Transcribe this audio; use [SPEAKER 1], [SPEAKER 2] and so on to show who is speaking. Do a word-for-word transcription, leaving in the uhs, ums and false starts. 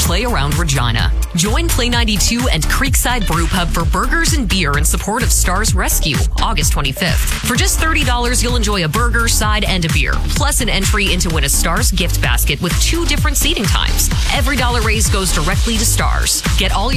[SPEAKER 1] Play around Regina. Join Play ninety-two and Creekside Brew Pub for burgers and beer in support of Stars Rescue, August twenty-fifth. For just thirty dollars, you'll enjoy a burger, side, and a beer, plus an entry into win a Stars gift basket with two different seating times. Every dollar raised goes directly to Stars. Get all your